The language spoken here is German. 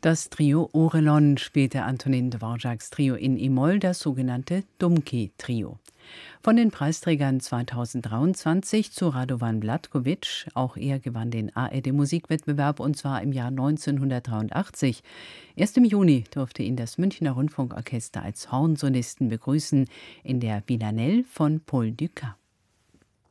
Das Trio Orelon spielte Antonin Dvoráks Trio in e-Moll, das sogenannte Dumki-Trio. Von den Preisträgern 2023 zu Radovan Blatkovic, auch er gewann den ARD-Musikwettbewerb und zwar im Jahr 1983. Erst im Juni durfte ihn das Münchner Rundfunkorchester als Hornsolisten begrüßen in der Villanelle von Paul Dukas.